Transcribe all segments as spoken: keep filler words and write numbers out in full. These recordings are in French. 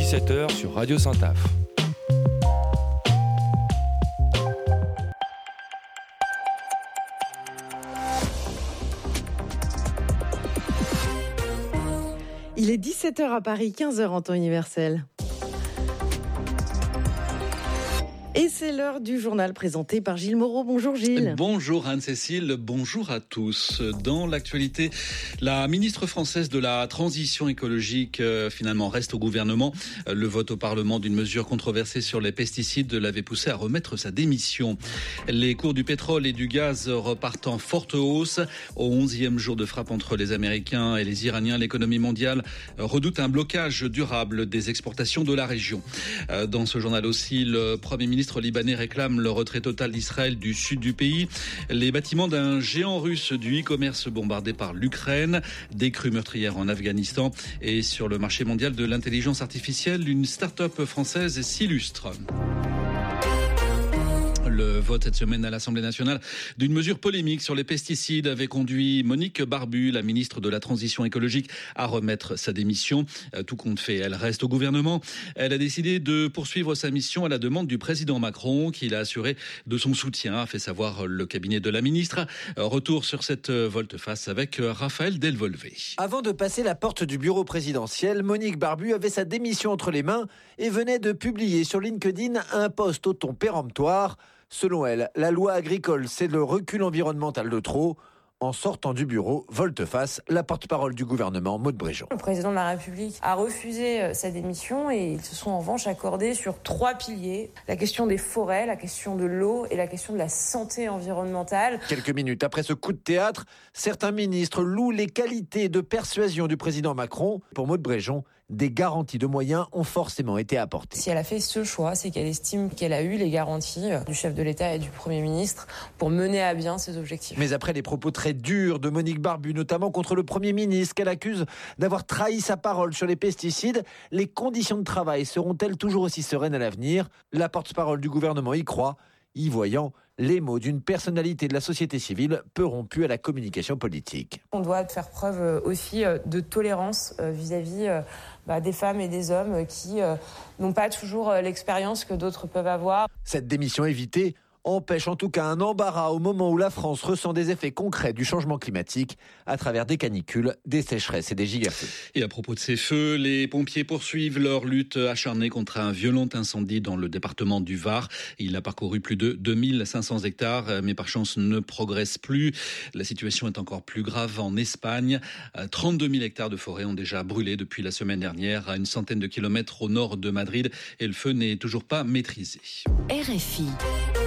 dix-sept heures sur Radio Saint-Af. Il est dix-sept heures à Paris, quinze heures en temps universel. Et c'est l'heure du journal présenté par Gilles Moreau. Bonjour Gilles. Bonjour Anne-Cécile, bonjour à tous. Dans l'actualité, la ministre française de la Transition écologique euh, finalement reste au gouvernement. Le vote au Parlement d'une mesure controversée sur les pesticides l'avait poussée à remettre sa démission. Les cours du pétrole et du gaz repartent en forte hausse. Au onzième jour de frappe entre les Américains et les Iraniens, l'économie mondiale redoute un blocage durable des exportations de la région. Euh, dans ce journal aussi, le Premier ministre Le libanais réclame le retrait total d'Israël du sud du pays. Les bâtiments d'un géant russe du e-commerce bombardés par l'Ukraine. Des crues meurtrières en Afghanistan. Et sur le marché mondial de l'intelligence artificielle, une start-up française s'illustre. Le vote cette semaine à l'Assemblée nationale d'une mesure polémique sur les pesticides avait conduit Monique Barbu, la ministre de la Transition écologique, à remettre sa démission. Tout compte fait, elle reste au gouvernement. Elle a décidé de poursuivre sa mission à la demande du président Macron, qui l'a assuré de son soutien, a fait savoir le cabinet de la ministre. Retour sur cette volte-face avec Raphaël Delvolvé. Avant de passer la porte du bureau présidentiel, Monique Barbu avait sa démission entre les mains et venait de publier sur LinkedIn un post au ton péremptoire. Selon elle, la loi agricole, c'est le recul environnemental de trop. En sortant du bureau, volte-face, la porte-parole du gouvernement, Maud Bréjon. Le président de la République a refusé sa démission et ils se sont en revanche accordés sur trois piliers. La question des forêts, la question de l'eau et la question de la santé environnementale. Quelques minutes après ce coup de théâtre, certains ministres louent les qualités de persuasion du président Macron. Pour Maud Bréjon, des garanties de moyens ont forcément été apportées. Si elle a fait ce choix, c'est qu'elle estime qu'elle a eu les garanties du chef de l'État et du Premier ministre pour mener à bien ses objectifs. Mais après les propos très durs de Monique Barbu, notamment contre le Premier ministre, qu'elle accuse d'avoir trahi sa parole sur les pesticides, les conditions de travail seront-elles toujours aussi sereines à l'avenir ? La porte-parole du gouvernement y croit, y voyant les mots d'une personnalité de la société civile peu rompue à la communication politique. On doit faire preuve aussi de tolérance vis-à-vis bah, des femmes et des hommes qui euh, n'ont pas toujours l'expérience que d'autres peuvent avoir. Cette démission évitée empêche en tout cas un embarras au moment où la France ressent des effets concrets du changement climatique à travers des canicules, des sécheresses et des gigafeux. Et à propos de ces feux, les pompiers poursuivent leur lutte acharnée contre un violent incendie dans le département du Var. Il a parcouru plus de deux mille cinq cents hectares, mais par chance ne progresse plus. La situation est encore plus grave en Espagne. trente-deux mille hectares de forêt ont déjà brûlé depuis la semaine dernière à une centaine de kilomètres au nord de Madrid et le feu n'est toujours pas maîtrisé. R F I.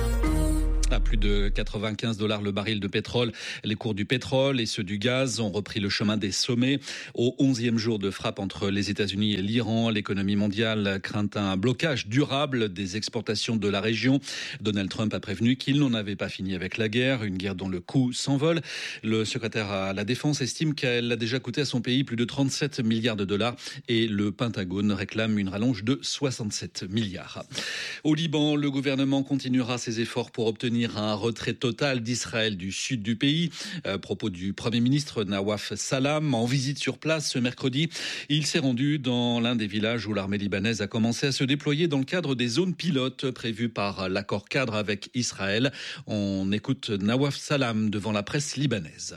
À plus de quatre-vingt-quinze dollars le baril de pétrole, les cours du pétrole et ceux du gaz ont repris le chemin des sommets. Au onzième jour de frappe entre les États-Unis et l'Iran, l'économie mondiale craint un blocage durable des exportations de la région. Donald Trump a prévenu qu'il n'en avait pas fini avec la guerre, une guerre dont le coût s'envole. Le secrétaire à la Défense estime qu'elle a déjà coûté à son pays plus de trente-sept milliards de dollars et le Pentagone réclame une rallonge de soixante-sept milliards. Au Liban, le gouvernement continuera ses efforts pour obtenir un retrait total d'Israël du sud du pays. Euh, propos du Premier ministre Nawaf Salam en visite sur place ce mercredi. Il s'est rendu dans l'un des villages où l'armée libanaise a commencé à se déployer dans le cadre des zones pilotes prévues par l'accord cadre avec Israël. On écoute Nawaf Salam devant la presse libanaise.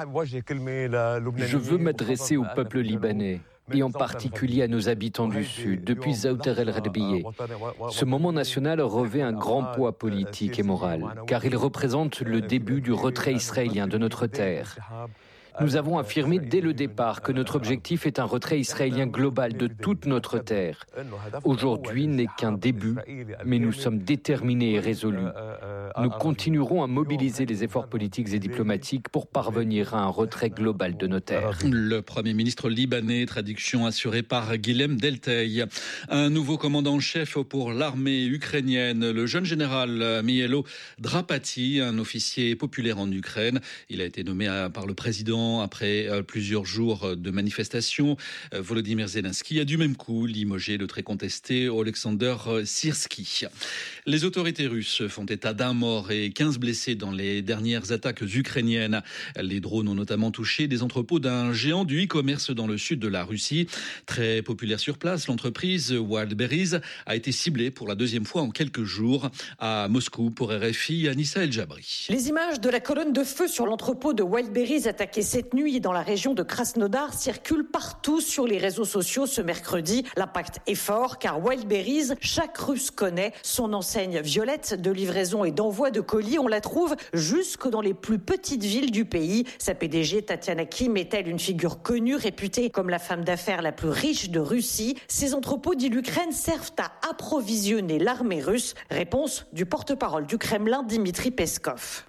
Je veux m'adresser au peuple libanais et en particulier à nos habitants du Sud, depuis Zaouter el-Radbiye. Ce moment national revêt un grand poids politique et moral, car il représente le début du retrait israélien de notre terre. Nous avons affirmé dès le départ que notre objectif est un retrait israélien global de toute notre terre. Aujourd'hui n'est qu'un début, mais nous sommes déterminés et résolus. Nous continuerons à mobiliser les efforts politiques et diplomatiques pour parvenir à un retrait global de nos terres. Le Premier ministre libanais, traduction assurée par Guilhem Deltey. Un nouveau commandant-chef pour l'armée ukrainienne, le jeune général Mihailo Drapati, un officier populaire en Ukraine. Il a été nommé par le président maintenant, après euh, plusieurs jours de manifestations, euh, Volodymyr Zelensky a du même coup limogé le très contesté Oleksandr Syrski. Les autorités russes font état d'un mort et quinze blessés dans les dernières attaques ukrainiennes. Les drones ont notamment touché des entrepôts d'un géant du e-commerce dans le sud de la Russie. Très populaire sur place, l'entreprise Wildberries a été ciblée pour la deuxième fois en quelques jours. À Moscou, pour R F I, Anissa El Jabri. Les images de la colonne de feu sur l'entrepôt de Wildberries attaqué cette nuit dans la région de Krasnodar circulent partout sur les réseaux sociaux ce mercredi. L'impact est fort car Wildberries, chaque Russe connaît son enseigne violette de livraison et d'envoi de colis. On la trouve jusque dans les plus petites villes du pays. Sa P D G, Tatiana Kim, est-elle une figure connue, réputée comme la femme d'affaires la plus riche de Russie? Ces entrepôts, dit l'Ukraine, servent à approvisionner l'armée russe. Réponse du porte-parole du Kremlin, Dmitri Peskov.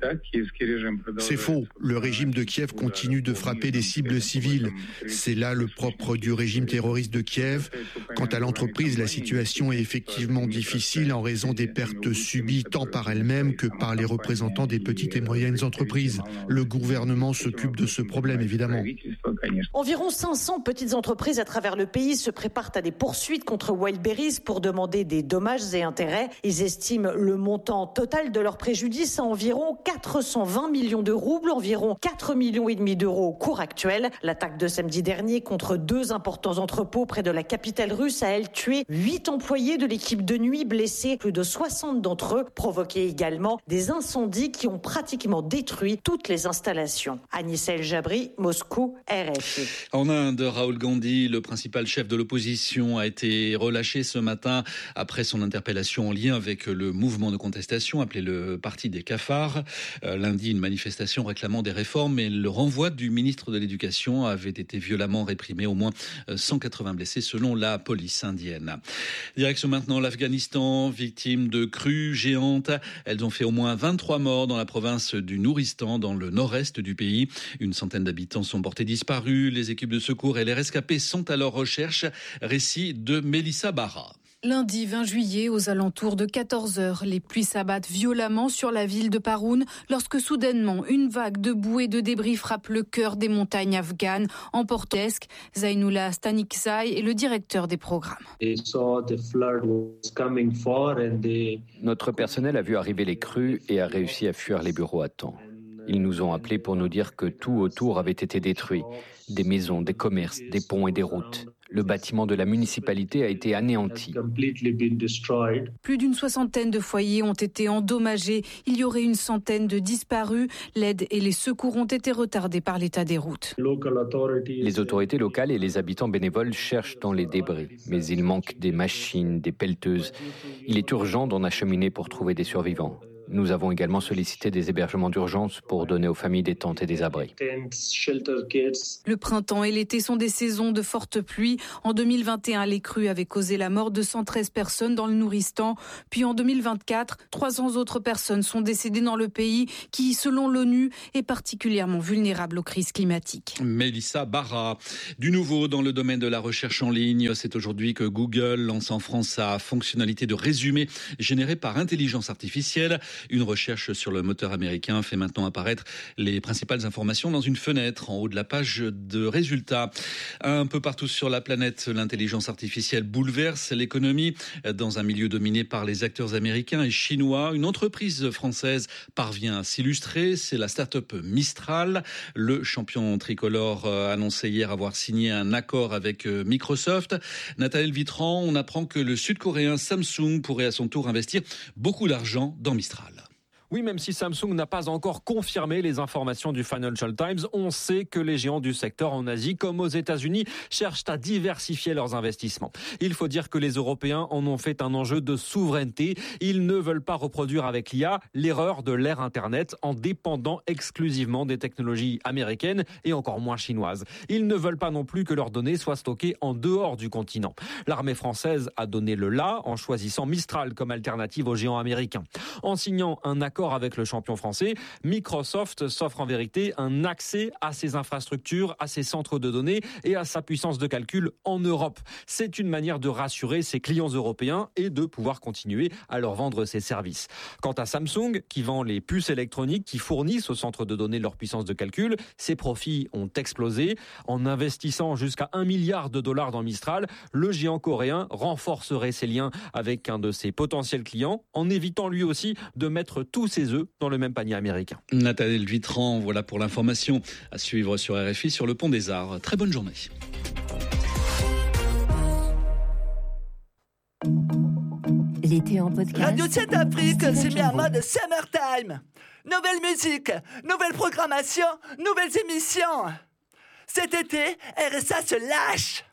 C'est faux. Le régime de Kiev continue de frapper des cibles civiles. C'est là le propre du régime terroriste de Kiev. Quant à l'entreprise, la situation est effectivement difficile en raison des pertes subies tant par elle-même que par les représentants des petites et moyennes entreprises. Le gouvernement s'occupe de ce problème, évidemment. Environ cinq cents petites entreprises à travers le pays se préparent à des poursuites contre Wildberries pour demander des dommages et intérêts. Ils estiment le montant total de leur préjudice à environ quatre cent vingt millions de roubles, environ quatre millions et demi d'euros au cours actuel. L'attaque de samedi dernier contre deux importants entrepôts près de la capitale russe a, elle, tué huit employés de l'équipe de nuit, blessés plus de soixante d'entre eux, provoqué également des incendies qui ont pratiquement détruit toutes les installations. Anissa El Jabri, Moscou, R F I. En Inde, Rahul Gandhi, le principal chef de l'opposition, a été relâché ce matin après son interpellation en lien avec le mouvement de contestation appelé le Parti des cafards. Euh, lundi, une manifestation réclamant des réformes et le renvoi du ministre de l'Éducation avait été violemment réprimé. Au moins cent quatre-vingts blessés selon la police indienne. Direction maintenant l'Afghanistan, victime de crues géantes. Elles ont fait au moins vingt-trois morts dans la province du Nouristan, dans le nord-est du pays. Une centaine d'habitants sont portés disparus. Les équipes de secours et les rescapés sont à leur recherche. Récit de Mélissa Barra. Lundi vingt juillet, aux alentours de quatorze heures, les pluies s'abattent violemment sur la ville de Paroun lorsque soudainement une vague de boue et de débris frappe le cœur des montagnes afghanes. En portesque, Zainoullah Stanikzai est le directeur des programmes. Notre personnel a vu arriver les crues et a réussi à fuir les bureaux à temps. Ils nous ont appelés pour nous dire que tout autour avait été détruit. Des maisons, des commerces, des ponts et des routes. Le bâtiment de la municipalité a été anéanti. Plus d'une soixantaine de foyers ont été endommagés. Il y aurait une centaine de disparus. L'aide et les secours ont été retardés par l'état des routes. Les autorités locales et les habitants bénévoles cherchent dans les débris. Mais il manque des machines, des pelleteuses. Il est urgent d'en acheminer pour trouver des survivants. Nous avons également sollicité des hébergements d'urgence pour donner aux familles des tentes et des abris. Le printemps et l'été sont des saisons de fortes pluies. En deux mille vingt et un, les crues avaient causé la mort de cent treize personnes dans le Nouristan. Puis en deux mille vingt-quatre, trois cents autres personnes sont décédées dans le pays qui, selon l'ONU, est particulièrement vulnérable aux crises climatiques. Mélissa Barra. Du nouveau dans le domaine de la recherche en ligne, c'est aujourd'hui que Google lance en France sa fonctionnalité de résumé généré par intelligence artificielle. Une recherche sur le moteur américain fait maintenant apparaître les principales informations dans une fenêtre en haut de la page de résultats. Un peu partout sur la planète, l'intelligence artificielle bouleverse l'économie. Dans un milieu dominé par les acteurs américains et chinois, une entreprise française parvient à s'illustrer. C'est la start-up Mistral. Le champion tricolore a annoncé hier avoir signé un accord avec Microsoft. Nathalie Vitran, on apprend que le sud-coréen Samsung pourrait à son tour investir beaucoup d'argent dans Mistral. Oui, même si Samsung n'a pas encore confirmé les informations du Financial Times, on sait que les géants du secteur en Asie comme aux États-Unis cherchent à diversifier leurs investissements. Il faut dire que les Européens en ont fait un enjeu de souveraineté. Ils ne veulent pas reproduire avec l'I A l'erreur de l'ère Internet en dépendant exclusivement des technologies américaines et encore moins chinoises. Ils ne veulent pas non plus que leurs données soient stockées en dehors du continent. L'armée française a donné le la en choisissant Mistral comme alternative aux géants américains. En signant un accord accord avec le champion français. Microsoft s'offre en vérité un accès à ses infrastructures, à ses centres de données et à sa puissance de calcul en Europe. C'est une manière de rassurer ses clients européens et de pouvoir continuer à leur vendre ses services. Quant à Samsung, qui vend les puces électroniques qui fournissent aux centres de données leur puissance de calcul, ses profits ont explosé. En investissant jusqu'à un milliard de dollars dans Mistral, le géant coréen renforcerait ses liens avec un de ses potentiels clients en évitant lui aussi de mettre tous ses œufs dans le même panier américain. Nathanaël Vitran, voilà pour l'information à suivre sur R F I sur le Pont des Arts. Très bonne journée. L'été en podcast. Radio sept Afrique s'est mis en mode Summertime. Nouvelle musique, nouvelle programmation, nouvelles émissions. Cet été, R S A se lâche.